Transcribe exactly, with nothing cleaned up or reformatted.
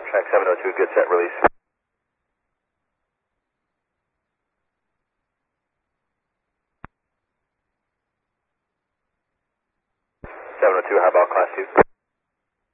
Track seven oh two, good set, release. seven oh two, high ball, class two.